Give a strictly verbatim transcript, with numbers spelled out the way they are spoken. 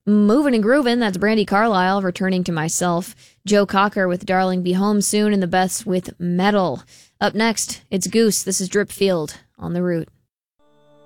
Moving and Groovin', that's Brandi Carlile, Returning to Myself. Joe Cocker with Darling Be Home Soon, and the Beths with Metal. Up next, it's Goose. This is Dripfield on The Root.